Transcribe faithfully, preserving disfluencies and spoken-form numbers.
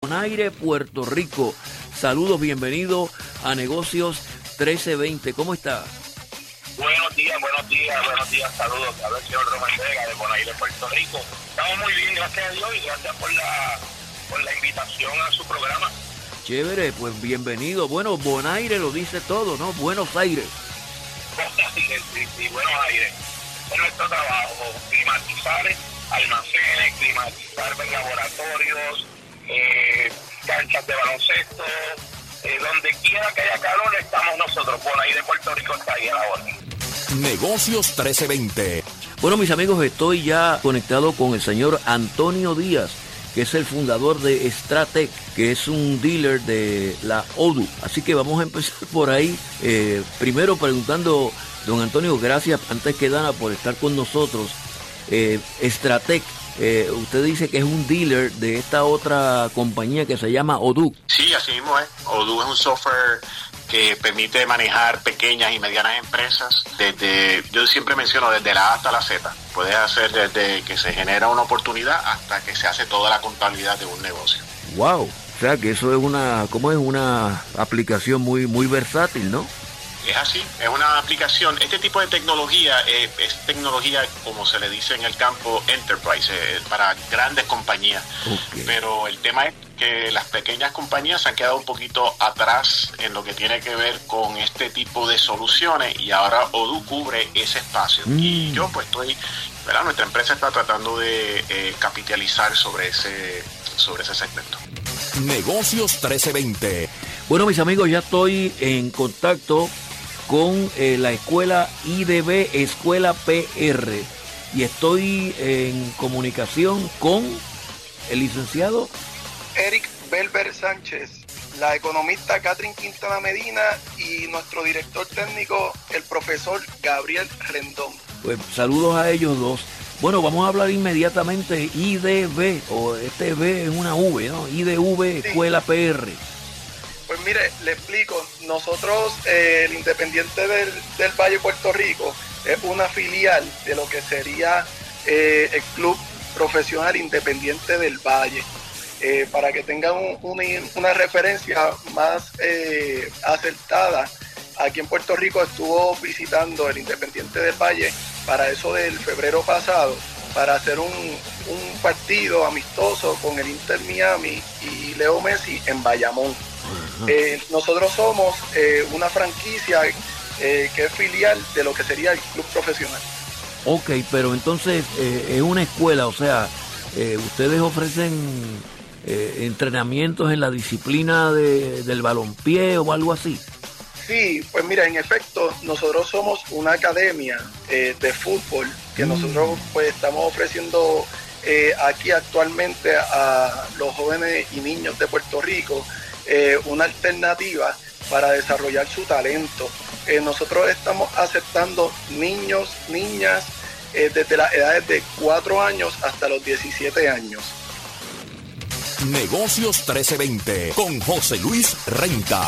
Bonaire, Puerto Rico. Saludos, bienvenido a Negocios trece veinte. ¿Cómo está? Buenos días, buenos días, buenos días, saludos. Habla el señor Román Vega de Bonaire, Puerto Rico. Estamos muy bien, gracias a Dios, y gracias por la, por la invitación a su programa. Chévere, pues bienvenido. Bueno, Bonaire lo dice todo, ¿no? Buenos Aires. sí, sí, sí, Buenos Aires. Es nuestro trabajo, climatizar almacenes, climatizar laboratorios, eh, canchas de baloncesto, eh, donde quiera que haya calor estamos nosotros. Bonaire, Puerto Rico está ahí a la orden. Negocios trece veinte. Bueno, mis amigos, estoy ya conectado con el señor Antonio Díaz, que es el fundador de Stratec, que es un dealer de la Odoo. Así que vamos a empezar por ahí. Eh, primero preguntando, don Antonio, gracias antes que nada por estar con nosotros. Eh, Stratec, eh, usted dice que es un dealer de esta otra compañía que se llama Odoo. Sí, así mismo es. Odoo es un software que permite manejar pequeñas y medianas empresas desde, yo siempre menciono, desde la A hasta la Z. Puedes hacer desde que se genera una oportunidad hasta que se hace toda la contabilidad de un negocio. Wow, o sea que eso es una, ¿cómo es? Una aplicación muy, muy versátil, ¿no? Es así, es una aplicación. Este tipo de tecnología eh, es tecnología, como se le dice en el campo, enterprise, eh, para grandes compañías. Okay. Pero el tema es que las pequeñas compañías se han quedado un poquito atrás en lo que tiene que ver con este tipo de soluciones, y ahora Odoo cubre ese espacio. Mm. Y yo pues estoy, ¿verdad? Nuestra empresa está tratando de eh, capitalizar sobre ese, sobre ese segmento. Negocios trece veinte. Bueno, mis amigos, ya estoy en contacto con eh, la escuela I D B, Escuela P R, y estoy en comunicación con el licenciado Eric Belber Sánchez, la economista Catherine Quintana Medina y nuestro director técnico, el profesor Gabriel Rendón. Pues saludos a ellos dos. Bueno, vamos a hablar inmediatamente I D B, o este B es una V, ¿no? I D V, sí. Escuela P R. Pues mire, le explico, nosotros, eh, el Independiente del, del Valle Puerto Rico, es una filial de lo que sería eh, el Club Profesional Independiente del Valle. Eh, para que tengan un, una, una referencia más eh, acertada, aquí en Puerto Rico estuvo visitando el Independiente del Valle para eso del febrero pasado, para hacer un, un partido amistoso con el Inter Miami y Leo Messi en Bayamón. Eh, nosotros somos eh, una franquicia eh, que es filial de lo que sería el club profesional. Ok, pero entonces eh, es una escuela, o sea, eh, ustedes ofrecen eh, entrenamientos en la disciplina de, del balompié o algo así. Sí, pues mira, en efecto, nosotros somos una academia eh, de fútbol que mm. nosotros pues estamos ofreciendo eh, aquí actualmente a los jóvenes y niños de Puerto Rico eh, una alternativa para desarrollar su talento. Eh, nosotros estamos aceptando niños, niñas eh, desde las edades de cuatro años hasta los diecisiete años. Negocios trece veinte con José Luis Renta.